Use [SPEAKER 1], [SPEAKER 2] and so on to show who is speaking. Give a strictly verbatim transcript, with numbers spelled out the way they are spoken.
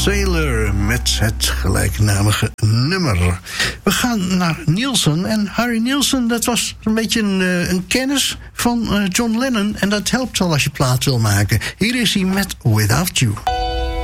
[SPEAKER 1] Sailor met het gelijknamige nummer. We gaan naar Nielsen. En Harry Nielsen, dat was een beetje een, een kennis van John Lennon. En dat helpt wel als je plaat wil maken. Hier is hij met Without You.